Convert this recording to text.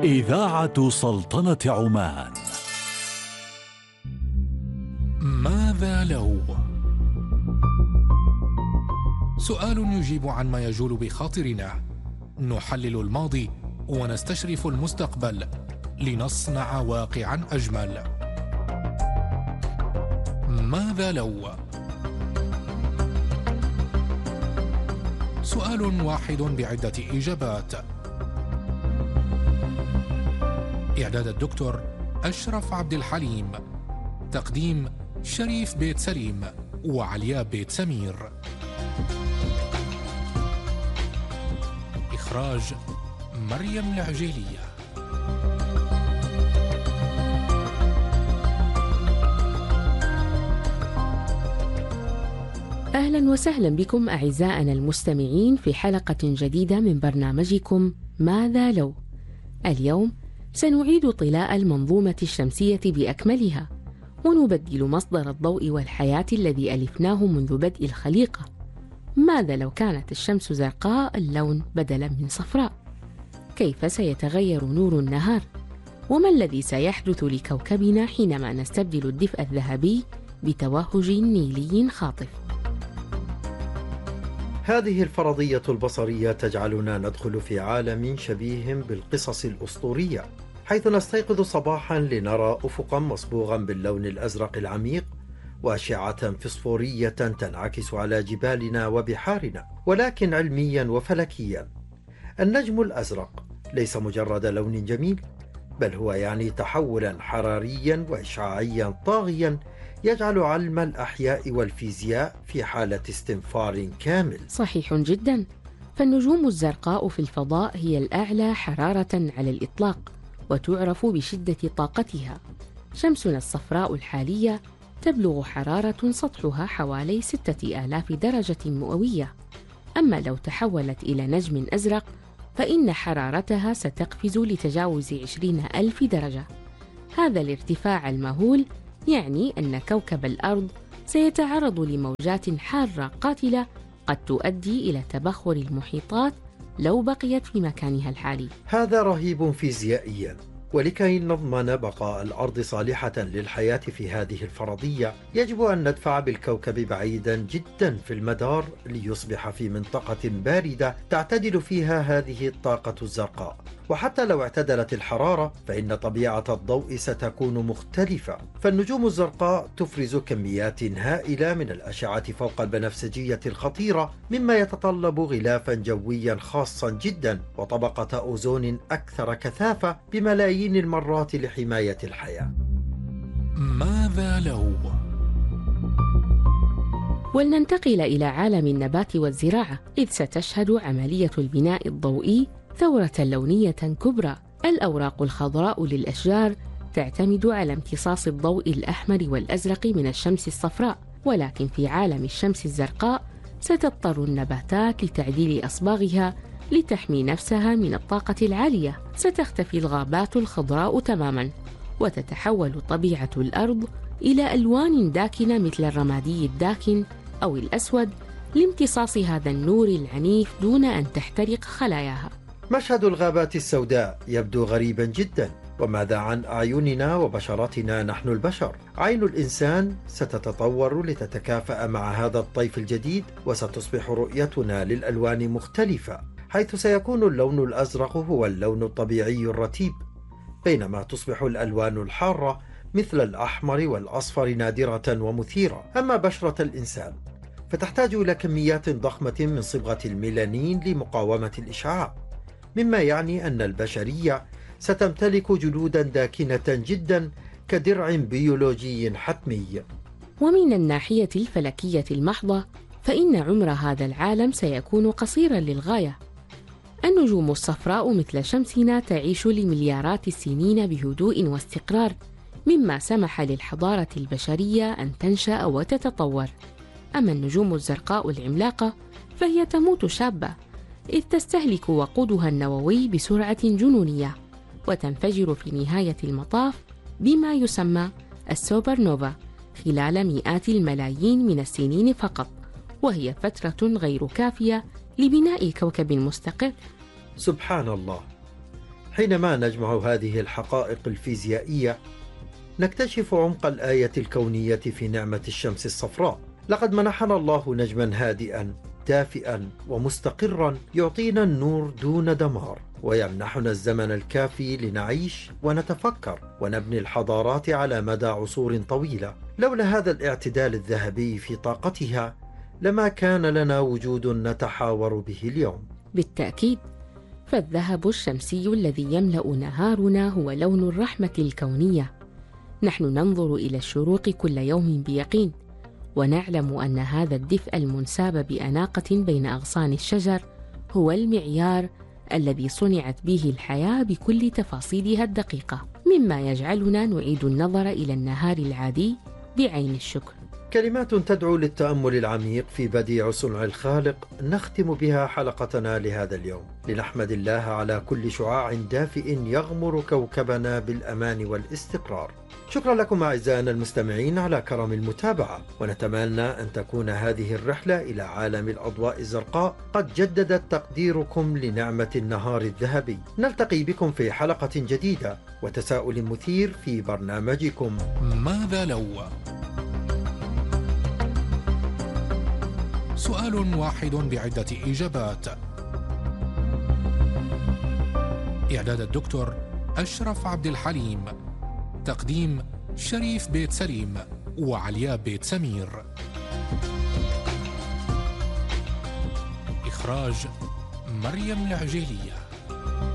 إذاعة سلطنة عمان. ماذا لو؟ سؤال يجيب عن ما يجول بخاطرنا. نحلل الماضي ونستشرف المستقبل لنصنع واقعا أجمل. ماذا لو؟ سؤال واحد بعدة إجابات. إعداد الدكتور أشرف عبد الحليم. تقديم شريف بيت سليم وعلياء بيت سمير. إخراج مريم العجيلية. أهلا وسهلا بكم أعزائنا المستمعين في حلقة جديدة من برنامجكم ماذا لو؟ اليوم سنعيد طلاء المنظومة الشمسية بأكملها، ونبدل مصدر الضوء والحياة الذي ألفناه منذ بدء الخليقة. ماذا لو كانت الشمس زرقاء اللون بدلا من صفراء؟ كيف سيتغير نور النهار؟ وما الذي سيحدث لكوكبنا حينما نستبدل الدفء الذهبي بتوهج نيلي خاطف؟ هذه الفرضية البصرية تجعلنا ندخل في عالم شبيه بالقصص الأسطورية، حيث نستيقظ صباحا لنرى أفقا مصبوغا باللون الأزرق العميق وأشعة فسفورية تنعكس على جبالنا وبحارنا. ولكن علميا وفلكيا النجم الأزرق ليس مجرد لون جميل، بل هو يعني تحولا حراريا وإشعاعيا طاغيا يجعل علم الأحياء والفيزياء في حالة استنفار كامل. صحيح جدا، فالنجوم الزرقاء في الفضاء هي الأعلى حرارة على الإطلاق، وتعرف بشدة طاقتها. شمسنا الصفراء الحالية تبلغ حرارة سطحها حوالي 6000 درجة مئوية. أما لو تحولت إلى نجم أزرق فإن حرارتها ستقفز لتجاوز 20,000 درجة. هذا الارتفاع المهول يعني أن كوكب الأرض سيتعرض لموجات حارة قاتلة قد تؤدي إلى تبخر المحيطات لو بقيت في مكانها الحالي. هذا رهيب فيزيائيا، ولكي نضمن بقاء الأرض صالحة للحياة في هذه الفرضية يجب أن ندفع بالكوكب بعيدا جدا في المدار ليصبح في منطقة باردة تعتدل فيها هذه الطاقة الزرقاء. وحتى لو اعتدلت الحرارة فإن طبيعة الضوء ستكون مختلفة، فالنجوم الزرقاء تفرز كميات هائلة من الأشعة فوق البنفسجية الخطيرة، مما يتطلب غلافا جويا خاصا جدا وطبقة أوزون أكثر كثافة بملايين المرات لحماية الحياة. ماذا لو؟ ولننتقل إلى عالم النبات والزراعة، إذ ستشهد عملية البناء الضوئي ثورة لونية كبرى. الأوراق الخضراء للأشجار تعتمد على امتصاص الضوء الأحمر والأزرق من الشمس الصفراء، ولكن في عالم الشمس الزرقاء ستضطر النباتات لتعديل أصباغها لتحمي نفسها من الطاقة العالية. ستختفي الغابات الخضراء تماما، وتتحول طبيعة الأرض إلى ألوان داكنة مثل الرمادي الداكن أو الأسود لامتصاص هذا النور العنيف دون أن تحترق خلاياها. مشهد الغابات السوداء يبدو غريبا جدا. وماذا عن أعيننا وبشرتنا نحن البشر؟ عين الإنسان ستتطور لتتكافأ مع هذا الطيف الجديد، وستصبح رؤيتنا للألوان مختلفة، حيث سيكون اللون الأزرق هو اللون الطبيعي الرتيب، بينما تصبح الألوان الحارة مثل الأحمر والأصفر نادرة ومثيرة. أما بشرة الإنسان فتحتاج إلى كميات ضخمة من صبغة الميلانين لمقاومة الإشعاع، مما يعني أن البشرية ستمتلك جلودا داكنة جدا كدرع بيولوجي حتمي. ومن الناحية الفلكية المحضة فإن عمر هذا العالم سيكون قصيرا للغاية. النجوم الصفراء مثل شمسنا تعيش لمليارات السنين بهدوء واستقرار، مما سمح للحضارة البشرية أن تنشأ وتتطور. أما النجوم الزرقاء العملاقة فهي تموت شابة، إذ تستهلك وقودها النووي بسرعة جنونية، وتنفجر في نهاية المطاف بما يسمى السوبر نوفا خلال مئات الملايين من السنين فقط، وهي فترة غير كافية لبناء كوكب مستقر. سبحان الله، حينما نجمع هذه الحقائق الفيزيائية نكتشف عمق الآية الكونية في نعمة الشمس الصفراء. لقد منحنا الله نجما هادئا دافئا ومستقرا يعطينا النور دون دمار، ويمنحنا الزمن الكافي لنعيش ونتفكر ونبني الحضارات على مدى عصور طويلة. لولا هذا الاعتدال الذهبي في طاقتها لما كان لنا وجود نتحاور به اليوم. بالتأكيد، فالذهب الشمسي الذي يملأ نهارنا هو لون الرحمة الكونية. نحن ننظر إلى الشروق كل يوم بيقين، ونعلم أن هذا الدفء المنساب بأناقة بين أغصان الشجر هو المعيار الذي صنعت به الحياة بكل تفاصيلها الدقيقة، مما يجعلنا نعيد النظر إلى النهار العادي بعين الشكر. كلمات تدعو للتأمل العميق في بديع صنع الخالق نختم بها حلقتنا لهذا اليوم، لنحمد الله على كل شعاع دافئ يغمر كوكبنا بالأمان والاستقرار. شكرا لكم أعزائنا المستمعين على كرم المتابعة، ونتمنى أن تكون هذه الرحلة إلى عالم الأضواء الزرقاء قد جددت تقديركم لنعمة النهار الذهبي. نلتقي بكم في حلقة جديدة وتساؤل مثير في برنامجكم ماذا لو؟ سؤال واحد بعدة إجابات. إعداد الدكتور أشرف عبد الحليم، تقديم شريف بيت سليم وعلياء بيت سمير، إخراج مريم العجيلية.